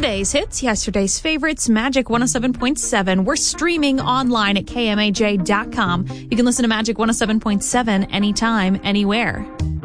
Today's hits, yesterday's favorites, Magic 107.7. We're streaming online at KMAJ.com. You can listen to Magic 107.7 anytime, anywhere.